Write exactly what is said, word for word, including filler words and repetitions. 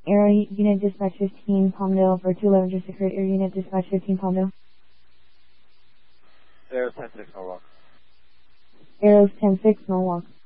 Aero Unit Dispatch fifteen, Palmdale for two eleven just occurred. Air Unit Dispatch fifteen, Palmdale. Aero ten six, Norwalk. Aero ten six, Norwalk.